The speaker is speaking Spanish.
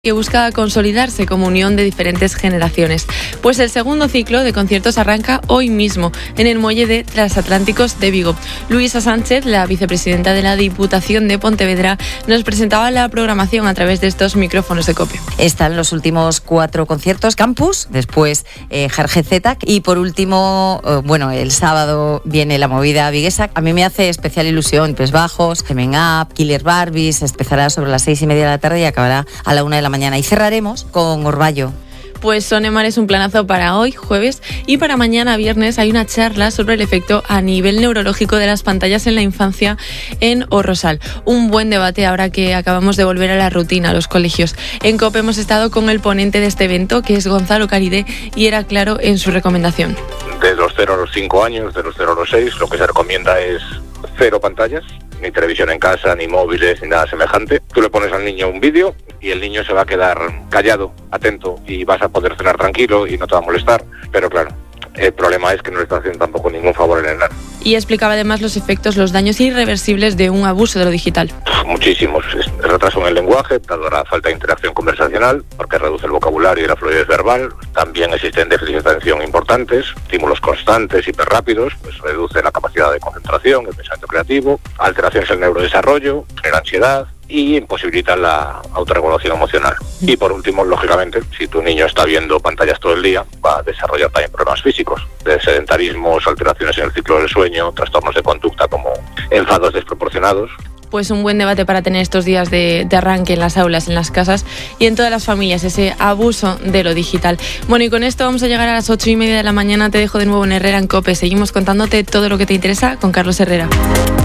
que busca consolidarse como unión de diferentes generaciones. Pues el segundo ciclo de conciertos arranca hoy mismo en el muelle de Transatlánticos de Vigo. Luisa Sánchez, la vicepresidenta de la Diputación de Pontevedra, nos presentaba la programación a través de estos micrófonos de COPE. Están los últimos 4 conciertos, Campus, después Jargezetac y por último, el sábado viene la movida viguesa. A mí me hace especial ilusión, Pes Bajos, Gemen Up, Killer Barbies, empezará sobre las 6:30 de la tarde y acabará a la 1 de la mañana. Y cerraremos con Orballo. Pues Sonemar es un planazo para hoy, jueves, y para mañana, viernes, hay una charla sobre el efecto a nivel neurológico de las pantallas en la infancia en O Rosal. Un buen debate ahora que acabamos de volver a la rutina a los colegios. En COPE hemos estado con el ponente de este evento, que es Gonzalo Caridé, y era claro en su recomendación. De los 0 a los 5 años, de los 0 a los 6, lo que se recomienda es 0 pantallas, ni televisión en casa, ni móviles, ni nada semejante. Tú le pones al niño un vídeo y el niño se va a quedar callado, atento, y vas a poder cenar tranquilo y no te va a molestar. Pero claro, el problema es que no le está haciendo tampoco ningún favor en el enano. Y explicaba además los efectos, los daños irreversibles de un abuso de lo digital. Muchísimos. Retraso en el lenguaje, dado la falta de interacción conversacional, porque reduce el vocabulario y la fluidez verbal. También existen déficits de atención importantes, estímulos constantes, hiperrápidos, pues reduce la capacidad de concentración, el pensamiento creativo, alteraciones en el neurodesarrollo, genera ansiedad y imposibilita la autorregulación emocional. Y por último, lógicamente, si tu niño está viendo pantallas todo el día, va a desarrollar también problemas físicos, de sedentarismos, alteraciones en el ciclo del sueño, trastornos de conducta como enfados desproporcionados. Pues un buen debate para tener estos días de arranque en las aulas, en las casas y en todas las familias, ese abuso de lo digital. Bueno, y con esto vamos a llegar a las 8:30 de la mañana. Te dejo de nuevo en Herrera en COPE. Seguimos contándote todo lo que te interesa con Carlos Herrera.